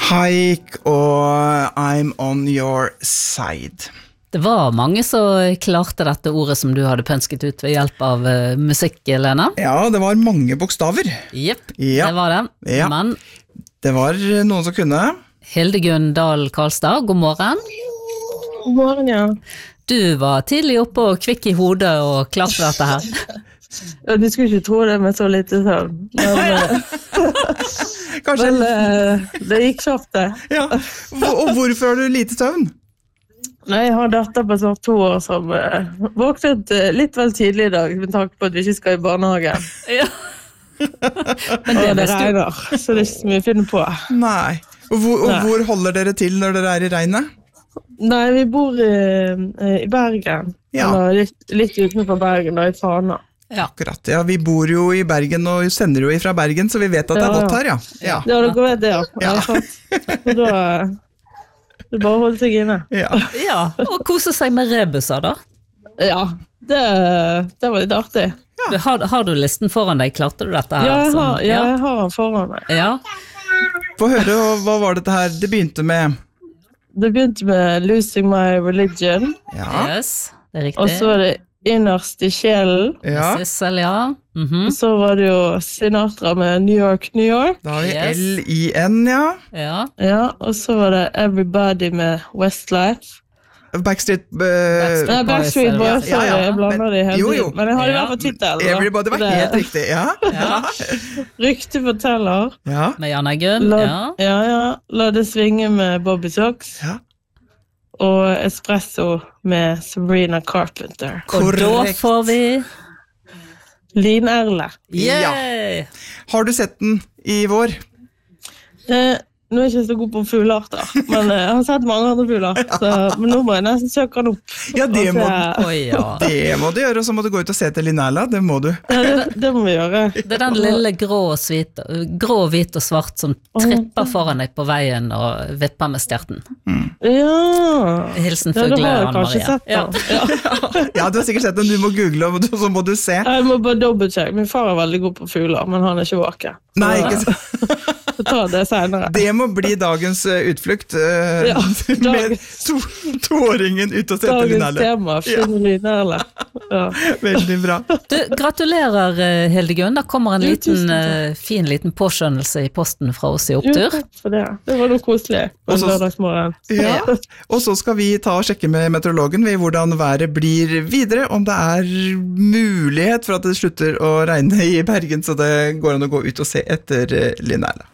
Haik og I'm on your side. Det var mange som klarte dette ordet som du hadde pønsket ut ved hjelp av musikk, Lena. Ja, det var mange bokstaver. Jepp, Ja. det var det. Ja. Men Det var noen som kunne. Hildegunn Dahl Karlstad, god morgen. God morgen, ja. Du var tidlig oppe og kvikk i hodet og klarte dette her. Ja, du skulle ikke tro det med så lite søvn. Men, Kanskje. det gikk kjapt det. Ja. Og hvorfor har du lite søvn? Nei, jeg har datter på snart 2 år som våknet litt vel tidlig i dag, med tanke på at vi ikke skal i barnehagen. Ja. Men Og det visste du. regner, så det er ikke så mye å finne på. Nei. Og hvor holder dere til når dere er i regnet? Nei, vi bor i Bergen. Ja. Eller litt utenfor Bergen, da, i Fana. Ja. Akkurat, ja. Vi bor jo i Bergen og sender jo ifra Bergen, så vi vet at det er Ja. godt her, ja. Ja. Ja, dere vet det, ja. Ja. Og da det er bare å holde seg inne. Ja. Ja, og kose seg med rebuser da. Ja, det var litt artig. Har du listen foran deg? Klarte du dette her? Ja, sånn? jeg har den foran meg. Ja. Få høre, hva var dette her? Det begynte med... Det begynte med Losing My Religion, Ja. Yes, det er og riktig. så var det Innerst i sjelen, Ja. Sissel, ja. Mhm. og så var det jo Sinatra med New York, New York, Da har vi Yes. L-I-N, ja. Ja. ja, og så var det Everybody med Westlife. Backstreet... Backstreet Backstreet Boys, Ja, ja, jeg blander de hele jo, jo. tiden, men jeg hadde i Ja. hvert fall tittelen. da. Everybody var Det- helt riktig, ja. Ja. Rykte forteller, Ja. Med Jan Egun, la, ja. ja, La det svinge med Bobby Sox, Ja. og Espresso med Sabrina Carpenter. Og da Korrekt. får vi... Lin Erle. Yay! Har du sett den i vår? Nå er jeg ikke så god på fuglearter, men jeg har sett mange andre fugler, men nå må jeg nesten søke den opp. Ja, det Og må, se- Oi, ja. det må du gjøre, og så må du gå ut og se til Linnæla, det må du. Ja, det må vi gjøre. Det er den lille grå, hvit og svart som tripper foran deg på veien og vipper med stjerten. Ja, Hilsen ja, da fugle har jeg Anne kanskje Marie. sett Ja. den. Ja. Ja, du har sikkert sett den, du må google, og så må du se. Jeg må bare dobbeltsjekke. Min far er veldig god på fugler, men han er ikke våken. Nei, ikke så. Så ta det senere. Det må bli dagens utflukt, Ja, med toåringen ut og se til Dagens Linnæla. tema, finne Lin Erle. Ja. Veldig bra. Du, gratulerer Hildegunn, da kommer en Jo, liten, tusen takk. fin liten påskjønnelse i posten fra oss i Jo, Opptur. takk for det. Det var noe koselig på Og en så- lørdagsmorgen. Ja. Og så skal vi ta og sjekke med meteorologen ved hvordan været blir videre, om det er mulighet for at det slutter å regne i Bergen, så det går an å gå ut og se etter Linnæla.